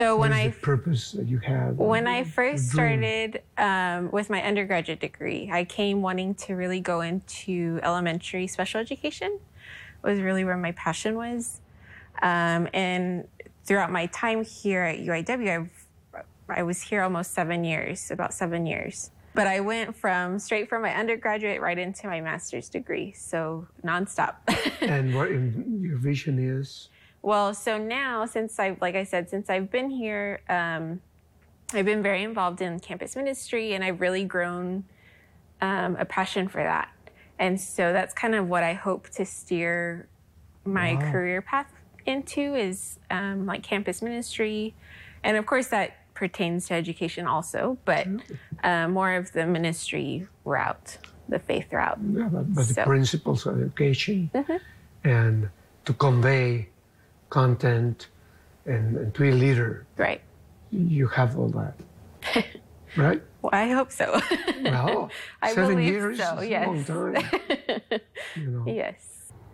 So what is the purpose that you had? When I first started with my undergraduate degree, I came wanting to really go into elementary special education. It was really where my passion was. And throughout my time here at UIW, I was here almost 7 years, about 7 years. But I went straight from my undergraduate right into my master's degree, so nonstop. And what your vision is? Well, so now, since I've been here, I've been very involved in campus ministry, and I've really grown a passion for that. And so that's kind of what I hope to steer my career path into is like campus ministry. And of course, that pertains to education also, but more of the ministry route, the faith route. Yeah, but the principles of education and to convey content and to be a leader. Right. You have all that, right? Well, I hope so. Well, I 7 believe years so, is yes. a long time. You know. Yes.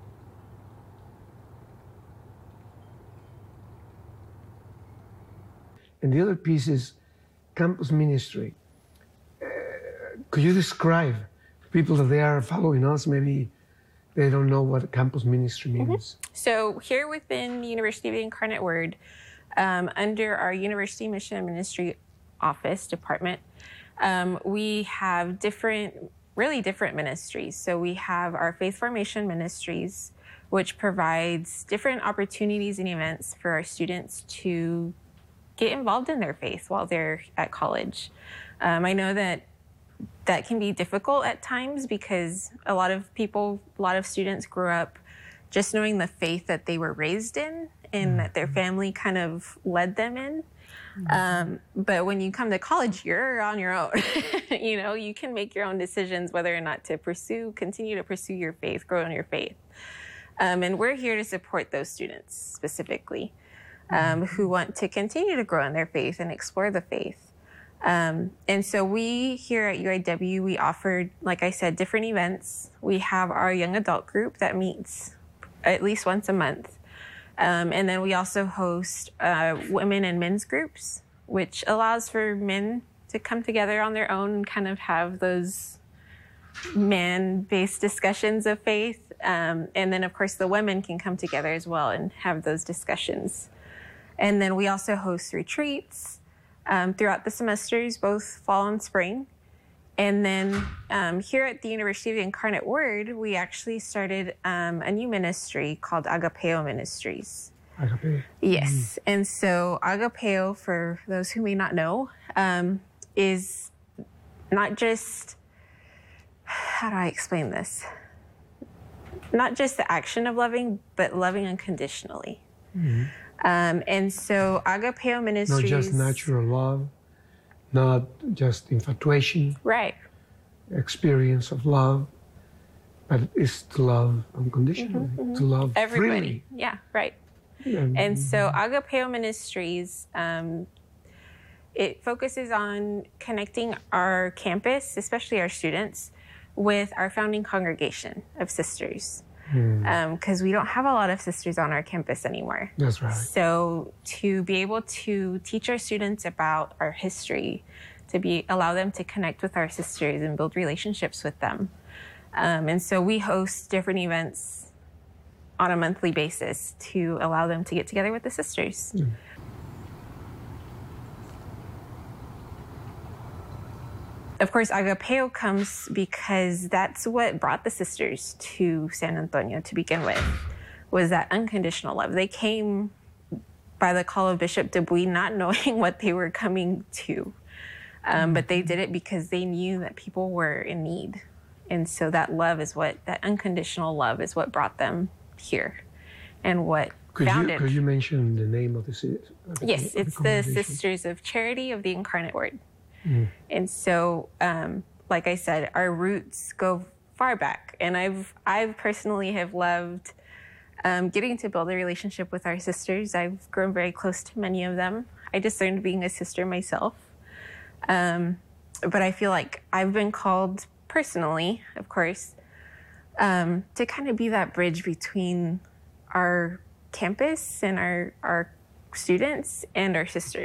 And the other piece is campus ministry. Could you describe people that they are following us? Maybe they don't know what campus ministry means. So here within the University of the Incarnate Word, under our University Mission and Ministry Office department, we have really different ministries. So we have our Faith Formation Ministries, which provides different opportunities and events for our students to get involved in their faith while they're at college. I know that can be difficult at times because a lot of students grew up just knowing the faith that they were raised in and that their family kind of led them in. But when you come to college, you're on your own. You know, you can make your own decisions whether or not to continue to pursue your faith, grow in your faith. And we're here to support those students specifically who want to continue to grow in their faith and explore the faith. And so we here at UIW, we offer, like I said, different events. We have our young adult group that meets at least once a month. And then we also host women and men's groups, which allows for men to come together on their own and kind of have those man-based discussions of faith. And then, of course, the women can come together as well and have those discussions. And then we also host retreats throughout the semesters, both fall and spring. And then here at the University of the Incarnate Word, we actually started a new ministry called Agapeo Ministries. Agapeo? Yes. And so Agapeo, for those who may not know, is not just, how do I explain this? Not just the action of loving, but loving unconditionally. And so Agapeo Ministries... Not just natural love, not just infatuation. Right. Experience of love, but it's to love unconditionally, to love everybody. Freely. Yeah, right. And so Agapeo Ministries, it focuses on connecting our campus, especially our students, with our founding congregation of sisters. Because we don't have a lot of sisters on our campus anymore. That's right. So to be able to teach our students about our history, allow them to connect with our sisters and build relationships with them. And so we host different events on a monthly basis to allow them to get together with the sisters. Of course, Agapeo comes because that's what brought the sisters to San Antonio to begin with, was that unconditional love. They came by the call of Bishop Dubuis, not knowing what they were coming to. But they did it because they knew that people were in need. And so that unconditional love is what brought them here and what founded. Could you mention the name of the Yes, it's the Sisters of Charity of the Incarnate Word. And so, like I said, our roots go far back. And I've personally have loved getting to build a relationship with our sisters. I've grown very close to many of them. I discerned being a sister myself. But I feel like I've been called personally, of course, to kind of be that bridge between our campus and our students and our sisters.